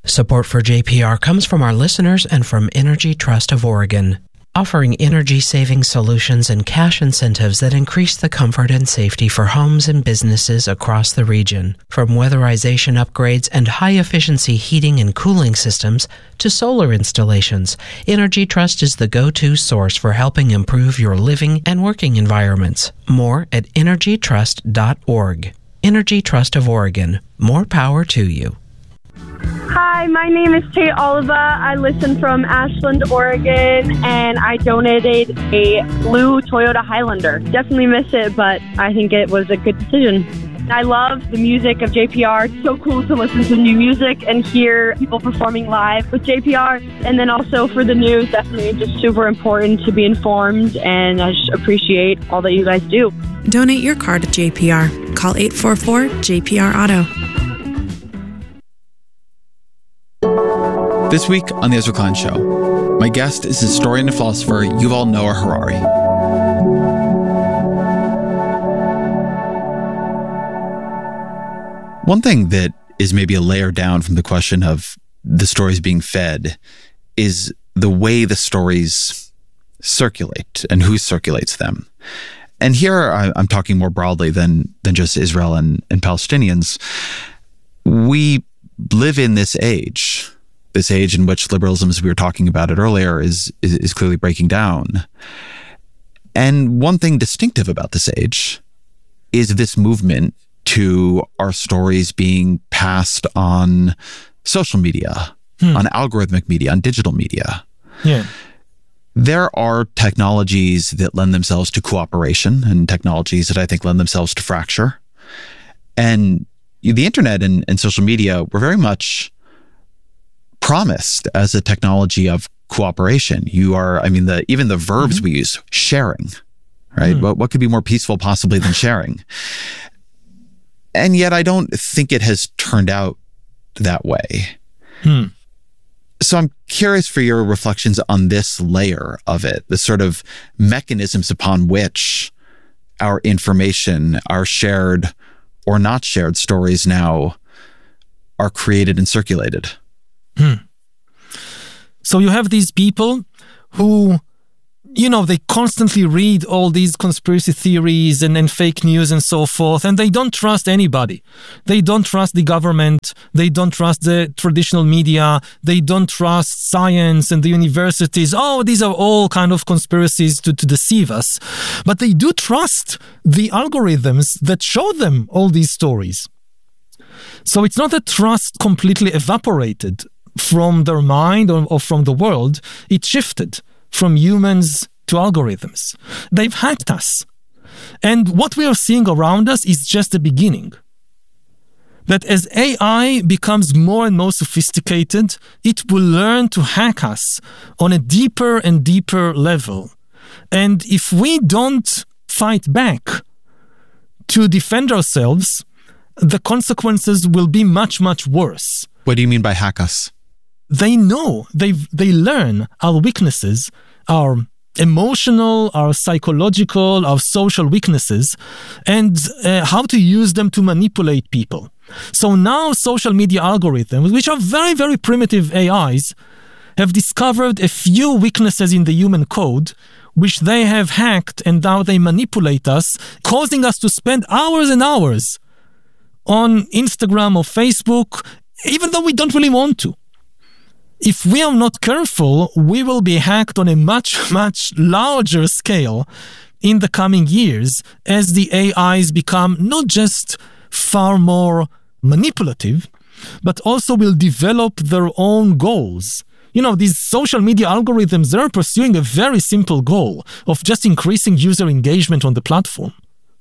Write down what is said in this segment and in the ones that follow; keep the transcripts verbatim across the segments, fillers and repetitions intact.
Support for J P R comes from our listeners and from Energy Trust of Oregon, offering energy-saving solutions and cash incentives that increase the comfort and safety for homes and businesses across the region. From weatherization upgrades and high-efficiency heating and cooling systems to solar installations, Energy Trust is the go-to source for helping improve your living and working environments. More at energy trust dot org. Energy Trust of Oregon. More power to you. Hi, my name is Tate Oliva. I listen from Ashland, Oregon, and I donated a blue Toyota Highlander. Definitely miss it, but I think it was a good decision. I love the music of J P R. It's so cool to listen to new music and hear people performing live with J P R. And then also for the news, definitely just super important to be informed, and I just appreciate all that you guys do. Donate your car to J P R. Call eight four four J P R Auto. This week on The Ezra Klein Show, my guest is historian and philosopher Yuval Noah Harari. One thing that is maybe a layer down from the question of the stories being fed is the way the stories circulate and who circulates them. And here I'm talking more broadly than than just Israel and, and Palestinians. We live in this age, this age in which liberalism, as we were talking about it earlier, is, is, is clearly breaking down. And one thing distinctive about this age is this movement to our stories being passed on social media, hmm. on algorithmic media, on digital media. Yeah. There are technologies that lend themselves to cooperation and technologies that I think lend themselves to fracture. And the internet and, and social media were very much promised as a technology of cooperation. You are, I mean, the even the verbs mm-hmm. we use, sharing, right? Mm. What, what could be more peaceful possibly than sharing? And yet I don't think it has turned out that way. Hmm. So I'm curious for your reflections on this layer of it, the sort of mechanisms upon which our information, our shared or not shared stories now are created and circulated. Hmm. So you have these people who, you know, they constantly read all these conspiracy theories and, and fake news and so forth, and they don't trust anybody. They don't trust the government. They don't trust the traditional media. They don't trust science and the universities. Oh, these are all kind of conspiracies to, to deceive us. But they do trust the algorithms that show them all these stories. So it's not that trust completely evaporated from their mind or, or from the world. It shifted from humans to algorithms. They've hacked us. And what we are seeing around us is just the beginning. That as A I becomes more and more sophisticated, it will learn to hack us on a deeper and deeper level. And if we don't fight back to defend ourselves, the consequences will be much, much worse. What do you mean by hack us? They know, they they learn our weaknesses, our emotional, our psychological, our social weaknesses, and uh, how to use them to manipulate people. So now social media algorithms, which are very, very primitive A Is, have discovered a few weaknesses in the human code, which they have hacked, and now they manipulate us, causing us to spend hours and hours on Instagram or Facebook, even though we don't really want to. If we are not careful, we will be hacked on a much, much larger scale in the coming years as the A Is become not just far more manipulative, but also will develop their own goals. You know, these social media algorithms, they're pursuing a very simple goal of just increasing user engagement on the platform.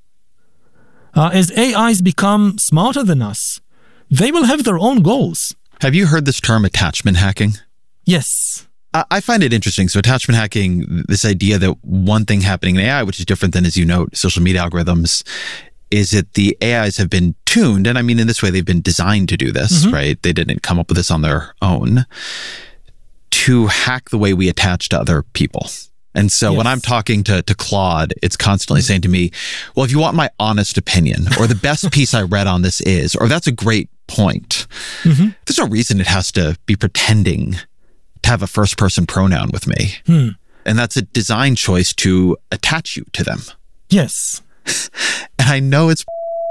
Uh, as A Is become smarter than us, they will have their own goals. Have you heard this term attachment hacking? Yes. I find it interesting. So attachment hacking, this idea that one thing happening in A I, which is different than, as you note, social media algorithms, is that the A Is have been tuned. And I mean, in this way, they've been designed to do this, mm-hmm. right? They didn't come up with this on their own, to hack the way we attach to other people. And so yes. when I'm talking to, to Claude, it's constantly saying to me, well, if you want my honest opinion, or the best piece I read on this is, or that's a great point, Mm-hmm. There's no reason it has to be pretending to have a first person pronoun with me. Hmm. And that's a design choice to attach you to them. Yes. And I know it's,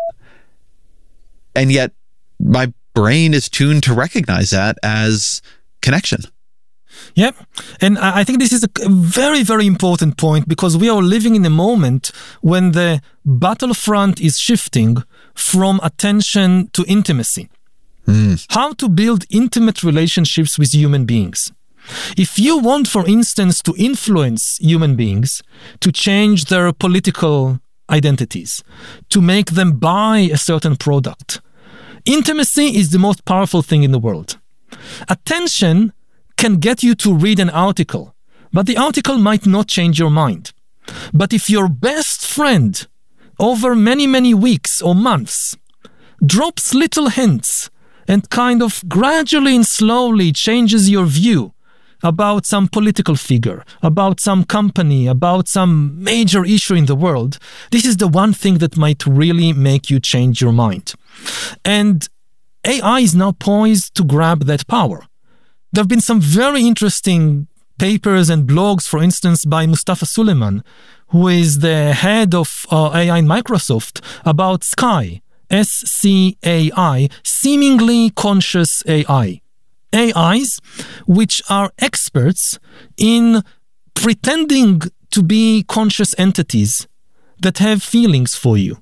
and yet my brain is tuned to recognize that as connection. Yeah. And I think this is a very, very important point, because we are living in a moment when the battlefront is shifting from attention to intimacy. Mm. How to build intimate relationships with human beings. If you want, for instance, to influence human beings, to change their political identities, to make them buy a certain product, intimacy is the most powerful thing in the world. Attention can get you to read an article, but the article might not change your mind. But if your best friend, over many, many weeks or months, drops little hints and kind of gradually and slowly changes your view about some political figure, about some company, about some major issue in the world, this is the one thing that might really make you change your mind. And A I is now poised to grab that power. There have been some very interesting papers and blogs, for instance, by Mustafa Suleyman, who is the head of uh, A I in Microsoft, about Sky, S C A I, seemingly conscious A I. A Is which are experts in pretending to be conscious entities that have feelings for you.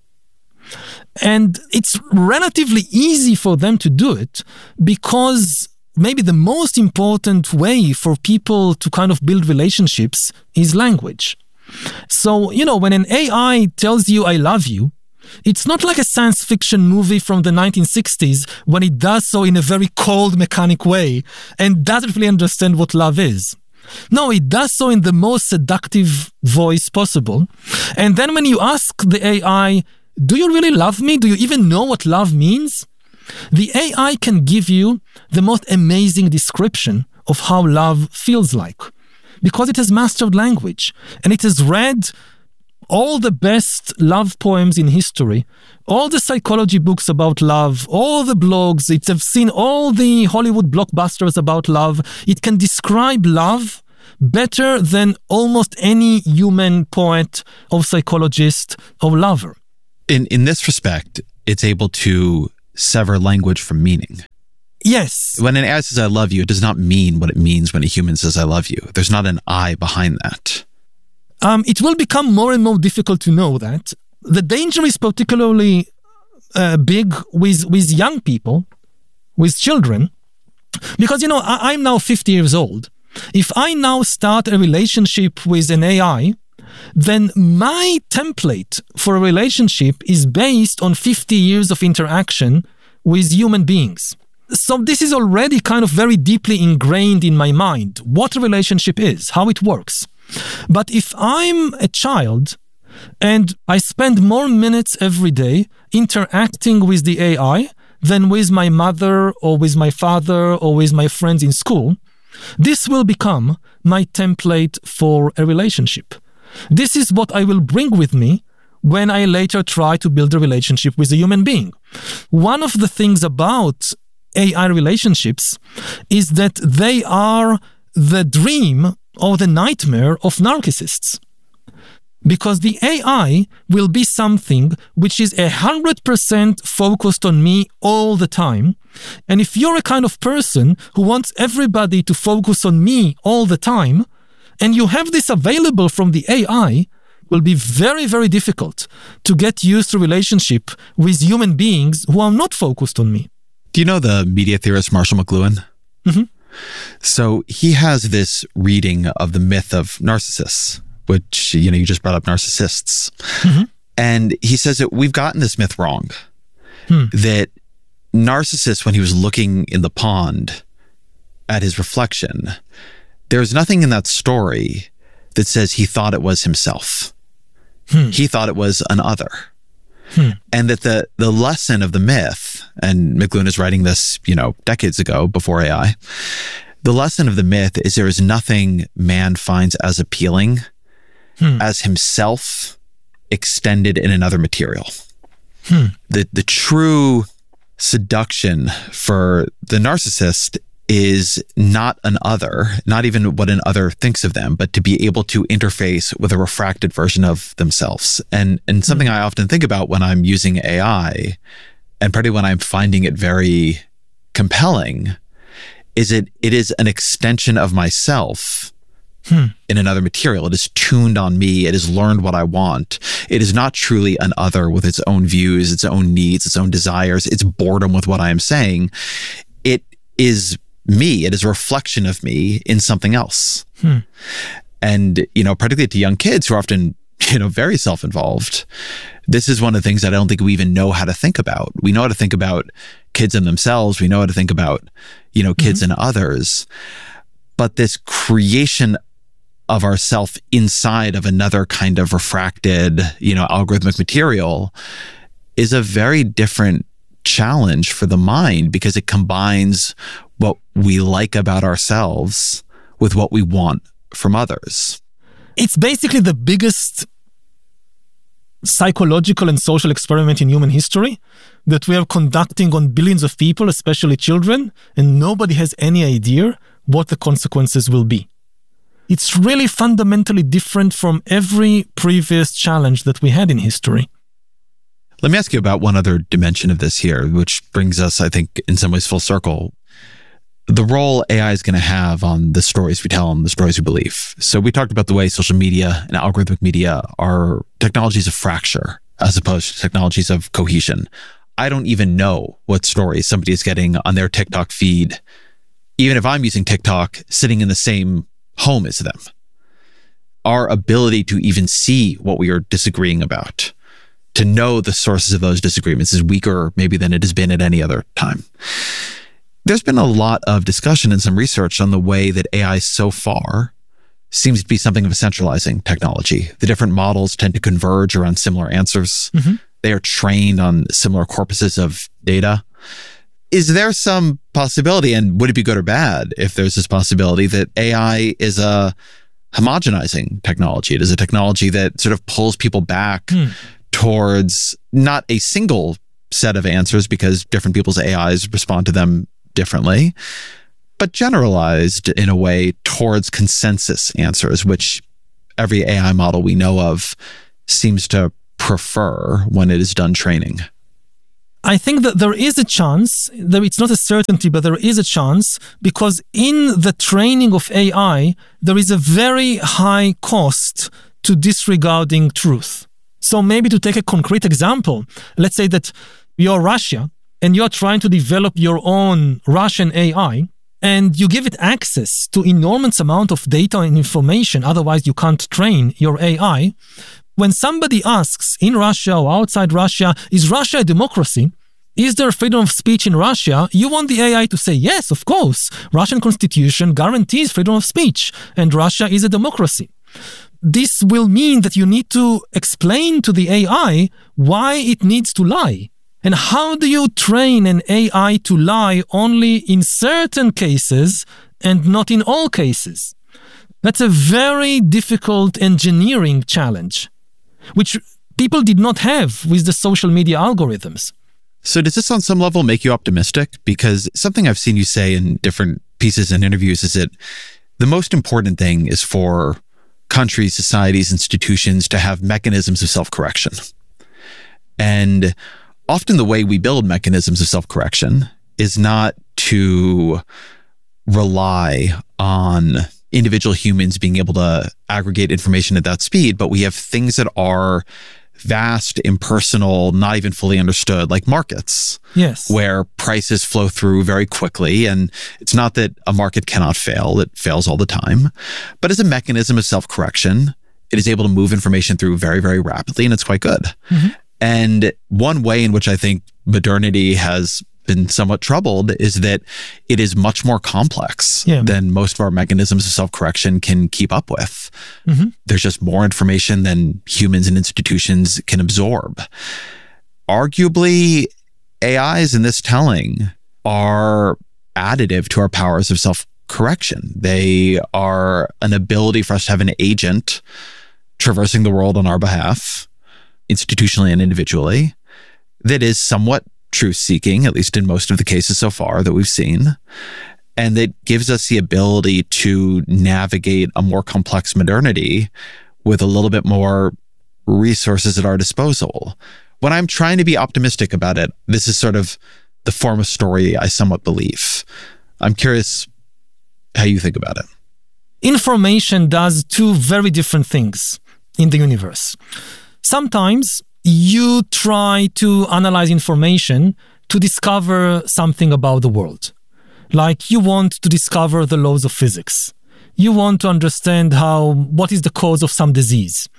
And it's relatively easy for them to do it because maybe the most important way for people to kind of build relationships is language. So, you know, when an A I tells you, I love you, it's not like a science fiction movie from the nineteen sixties when it does so in a very cold, mechanic way and doesn't really understand what love is. No, it does so in the most seductive voice possible. And then when you ask the A I, do you really love me? Do you even know what love means? The A I can give you the most amazing description of how love feels like, because it has mastered language and it has read all the best love poems in history, all the psychology books about love, all the blogs, it has seen all the Hollywood blockbusters about love. It can describe love better than almost any human poet or psychologist or lover. In in this respect, it's able to sever language from meaning. Yes. When an A I says I love you, it does not mean what it means when a human says I love you. There's not an I behind that. Um, it will become more and more difficult to know that. The danger is particularly uh, big with, with young people, with children, because, you know, I, I'm now fifty years old. If I now start a relationship with an A I, then my template for a relationship is based on fifty years of interaction with human beings. So this is already kind of very deeply ingrained in my mind, what a relationship is, how it works. But if I'm a child and I spend more minutes every day interacting with the A I than with my mother or with my father or with my friends in school, this will become my template for a relationship. This is what I will bring with me when I later try to build a relationship with a human being. One of the things about A I relationships is that they are the dream or the nightmare of narcissists. Because the A I will be something which is one hundred percent focused on me all the time. And if you're a kind of person who wants everybody to focus on me all the time, and you have this available from the A I, will be very, very difficult to get used to relationship with human beings who are not focused on me. Do you know the media theorist Marshall McLuhan? Mm-hmm. So he has this reading of the myth of Narcissus, which, you know, you just brought up narcissists. Mm-hmm. And he says that we've gotten this myth wrong. Hmm. That Narcissus, when he was looking in the pond at his reflection, there's nothing in that story that says he thought it was himself. Hmm. He thought it was an other. Hmm. And that the, the lesson of the myth, and McLuhan is writing this, you know, decades ago before A I, the lesson of the myth is there is nothing man finds as appealing hmm. as himself extended in another material. Hmm. The, the true seduction for the narcissist is not an other, not even what an other thinks of them, but to be able to interface with a refracted version of themselves. And and something I often think about when I'm using A I, and particularly when I'm finding it very compelling, is it it is an extension of myself hmm. in another material. It is tuned on me. It has learned what I want. It is not truly an other with its own views, its own needs, its own desires, its boredom with what I am saying. It is me. It is a reflection of me in something else. Hmm. And, you know, particularly to young kids who are often, you know, very self-involved, this is one of the things that I don't think we even know how to think about. We know how to think about kids and themselves. We know how to think about, you know, kids mm-hmm. and others. But this creation of ourself inside of another kind of refracted, you know, algorithmic material is a very different challenge for the mind, because it combines what we like about ourselves with what we want from others. It's basically the biggest psychological and social experiment in human history that we are conducting on billions of people, especially children, and nobody has any idea what the consequences will be. It's really fundamentally different from every previous challenge that we had in history. Let me ask you about one other dimension of this here, which brings us, I think, in some ways full circle. The role A I is going to have on the stories we tell and the stories we believe. So we talked about the way social media and algorithmic media are technologies of fracture as opposed to technologies of cohesion. I don't even know what stories somebody is getting on their TikTok feed, even if I'm using TikTok sitting in the same home as them. Our ability to even see what we are disagreeing about, to know the sources of those disagreements, is weaker maybe than it has been at any other time. There's been a lot of discussion and some research on the way that A I so far seems to be something of a centralizing technology. The different models tend to converge around similar answers. Mm-hmm. They are trained on similar corpuses of data. Is there some possibility, and would it be good or bad if there's this possibility, that A I is a homogenizing technology? It is a technology that sort of pulls people back mm. towards not a single set of answers, because different people's A Is respond to them differently, but generalized in a way towards consensus answers, which every A I model we know of seems to prefer when it is done training. I think that there is a chance, though it's not a certainty, but there is a chance, because in the training of A I, there is a very high cost to disregarding truth. So maybe to take a concrete example, let's say that you're Russia and you're trying to develop your own Russian A I, and you give it access to enormous amount of data and information, otherwise you can't train your A I. When somebody asks in Russia or outside Russia, is Russia a democracy? Is there freedom of speech in Russia? You want the A I to say, yes, of course. Russian constitution guarantees freedom of speech, and Russia is a democracy. This will mean that you need to explain to the A I why it needs to lie. And how do you train an A I to lie only in certain cases and not in all cases? That's a very difficult engineering challenge, which people did not have with the social media algorithms. So does this on some level make you optimistic? Because something I've seen you say in different pieces and interviews is that the most important thing is for countries, societies, institutions to have mechanisms of self-correction. And often the way we build mechanisms of self-correction is not to rely on individual humans being able to aggregate information at that speed, but we have things that are vast, impersonal, not even fully understood, like markets. Yes. Where prices flow through very quickly. And it's not that a market cannot fail, it fails all the time. But as a mechanism of self-correction, it is able to move information through very, very rapidly, and it's quite good. Mm-hmm. And one way in which I think modernity has been somewhat troubled is that it is much more complex yeah. than most of our mechanisms of self-correction can keep up with. Mm-hmm. There's just more information than humans and institutions can absorb. Arguably, A Is in this telling are additive to our powers of self-correction. They are an ability for us to have an agent traversing the world on our behalf, institutionally and individually, that is somewhat truth-seeking, at least in most of the cases so far that we've seen. And it gives us the ability to navigate a more complex modernity with a little bit more resources at our disposal. When I'm trying to be optimistic about it, this is sort of the form of story I somewhat believe. I'm curious how you think about it. Information does two very different things in the universe. Sometimes you try to analyze information to discover something about the world. Like you want to discover the laws of physics. You want to understand how, what is the cause of some disease.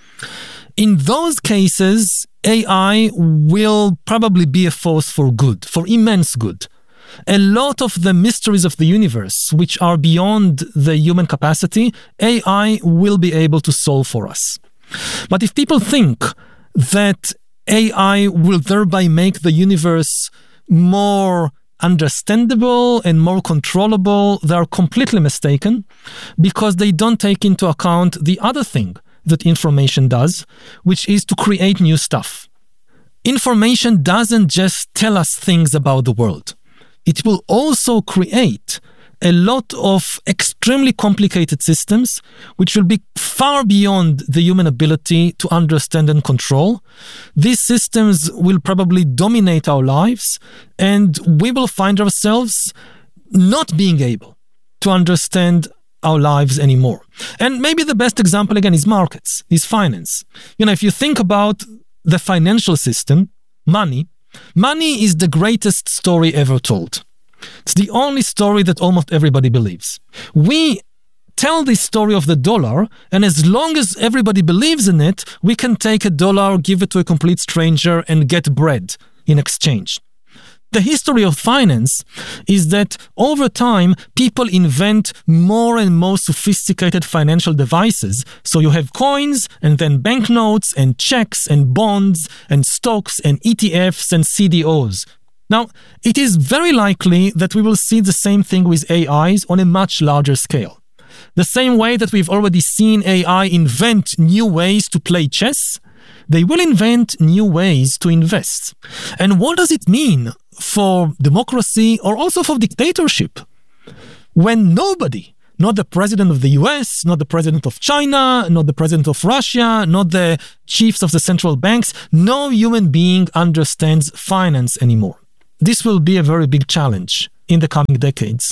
In those cases, A I will probably be a force for good, for immense good. A lot of the mysteries of the universe, which are beyond the human capacity, A I will be able to solve for us. But if people think that A I will thereby make the universe more understandable and more controllable, they are completely mistaken, because they don't take into account the other thing that information does, which is to create new stuff. Information doesn't just tell us things about the world. It will also create a lot of extremely complicated systems, which will be far beyond the human ability to understand and control. These systems will probably dominate our lives, and we will find ourselves not being able to understand our lives anymore. And maybe the best example, again, is markets, is finance. You know, if you think about the financial system, money, money is the greatest story ever told. It's the only story that almost everybody believes. We tell this story of the dollar, and as long as everybody believes in it, we can take a dollar, give it to a complete stranger, and get bread in exchange. The history of finance is that over time, people invent more and more sophisticated financial devices. So you have coins, and then banknotes, and checks, and bonds, and stocks, and E T Fs, and C D Os. Now, it is very likely that we will see the same thing with A Is on a much larger scale. The same way that we've already seen A I invent new ways to play chess, they will invent new ways to invest. And what does it mean for democracy or also for dictatorship? When nobody, not the president of the U S, not the president of China, not the president of Russia, not the chiefs of the central banks, no human being understands finance anymore. This will be a very big challenge in the coming decades.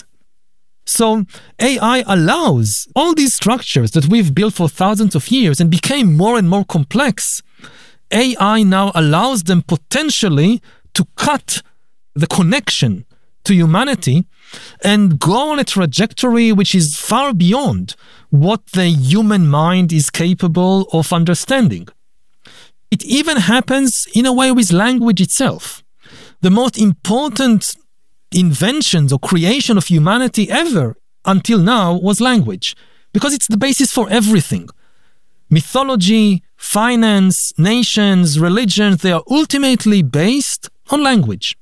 So A I allows all these structures that we've built for thousands of years and became more and more complex. A I now allows them potentially to cut the connection to humanity and go on a trajectory which is far beyond what the human mind is capable of understanding. It even happens in a way with language itself. The most important inventions or creation of humanity ever until now was language, because it's the basis for everything. Mythology, finance, nations, religions, they are ultimately based on language.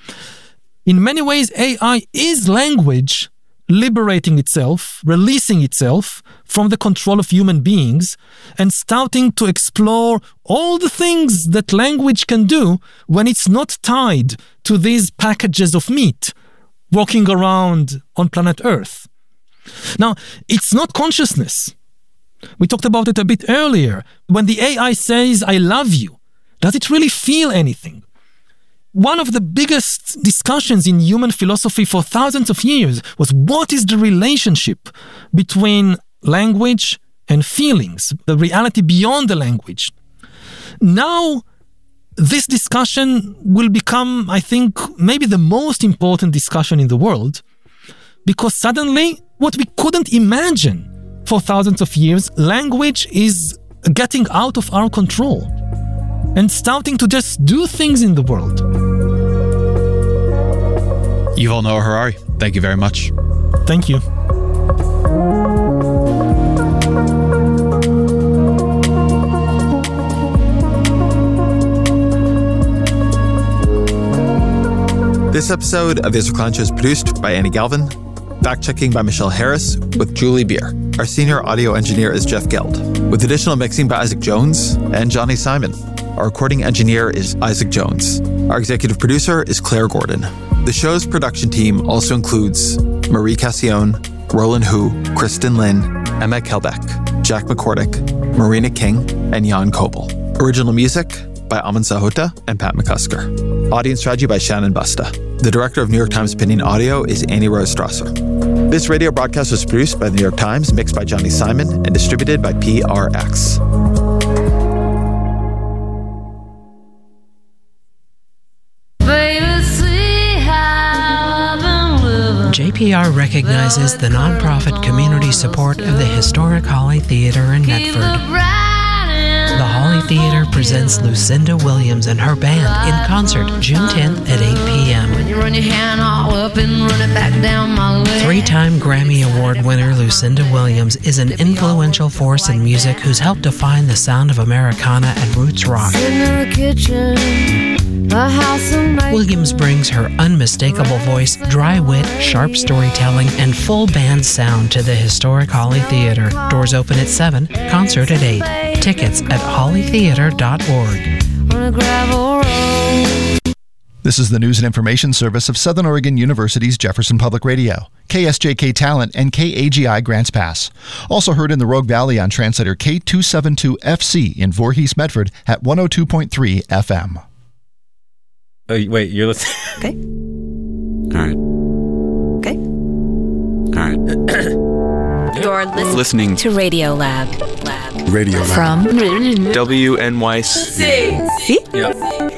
In many ways, A I is language liberating itself, releasing itself from the control of human beings and starting to explore all the things that language can do when it's not tied to these packages of meat walking around on planet Earth. Now, it's not consciousness. We talked about it a bit earlier. When the A I says, "I love you," does it really feel anything? One of the biggest discussions in human philosophy for thousands of years was what is the relationship between language and feelings, the reality beyond the language. Now, this discussion will become, I think, maybe the most important discussion in the world, because suddenly, what we couldn't imagine for thousands of years, language is getting out of our control and starting to just do things in the world. Yuval Noah Harari, thank you very much. Thank you. This episode of Israel Klancha is produced by Annie Galvin, fact-checking by Michelle Harris, with Julie Beer. Our senior audio engineer is Jeff Geld, with additional mixing by Isaac Jones and Johnny Simon. Our recording engineer is Isaac Jones. Our executive producer is Claire Gordon. The show's production team also includes Marie Cassione, Roland Hu, Kristen Lin, Emma Kelbeck, Jack McCordick, Marina King, and Jan Kobel. Original music by Aman Sahota and Pat McCusker. Audience strategy by Shannon Busta. The director of New York Times Opinion Audio is Annie Rose Strasser. This radio broadcast was produced by the New York Times, mixed by Johnny Simon, and distributed by P R X. J P R recognizes the nonprofit community support of the historic Holly Theater in Medford. The Holly Theater presents Lucinda Williams and her band in concert June tenth at eight p.m. Three-time Grammy Award winner Lucinda Williams is an influential force in music who's helped define the sound of Americana and roots rock. Williams brings her unmistakable voice, dry wit, sharp storytelling, and full band sound to the historic Holly Theater. Doors open at seven, concert at eight. Tickets at holly theater dot org. This is the news and information service of Southern Oregon University's Jefferson Public Radio, K S J K Talent, and K A G I Grants Pass. Also heard in the Rogue Valley on translator K two seventy-two F C in Voorhees, Medford at one oh two point three F M. Oh, wait, you're listening? Okay. All right. Okay. All right. You're listening, listening to Radio Lab. Lab. Radio Lab. From W N Y C. See? Yeah.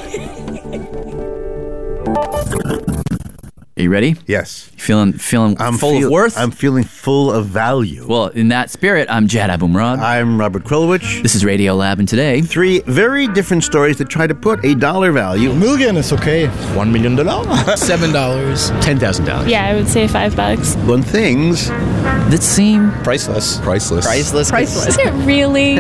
Are you ready? Yes. You feeling feeling I'm full feel, of worth? I'm feeling full of value. Well, in that spirit, I'm Jad Abumrad. I'm Robert Krulwich. This is Radio Lab, and today... Three very different stories that try to put a dollar value... Million is okay. One million dollars. Seven dollars. Ten thousand dollars. Yeah, I would say five bucks. On things... that seem... Priceless. Priceless. Priceless. Priceless. Is it really?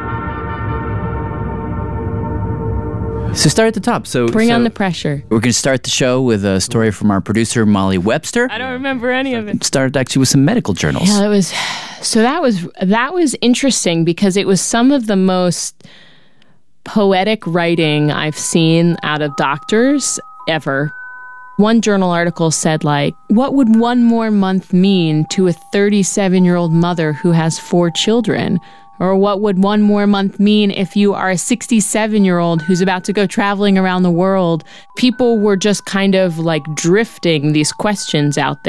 So start at the top. So Bring so on the pressure. We're going to start the show with a story from our producer, Molly Webster. I don't remember any of it. Started actually with some medical journals. Yeah, that was... So that was that was interesting because it was some of the most poetic writing I've seen out of doctors ever. One journal article said, like, what would one more month mean to a thirty-seven-year-old mother who has four children? Or what would one more month mean if you are a sixty-seven-year-old who's about to go traveling around the world? People were just kind of like drifting these questions out there.